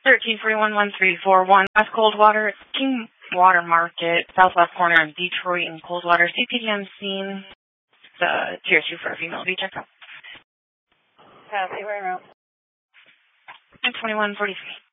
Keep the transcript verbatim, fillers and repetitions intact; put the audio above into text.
thirteen forty-one, one three four one, West Coldwater, King Water Market, southwest corner of Detroit and Coldwater. C P D M scene, the tier two for a female. Be checked out. Copy, right around. twenty-one forty-three.